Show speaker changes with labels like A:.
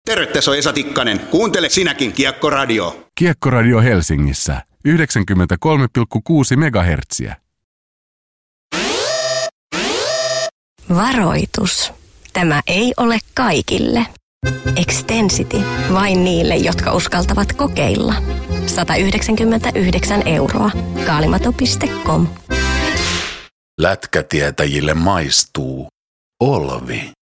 A: Terve, tässä on Esa Tikkanen. Kuuntele sinäkin Kiekkoradio.
B: Kiekkoradio Helsingissä 93,6 MHz.
C: Varoitus. Tämä ei ole kaikille. Extensity vain niille, jotka uskaltavat kokeilla. 199 €. Kaalimato.com.
D: Lätkätietäjille maistuu Olvi.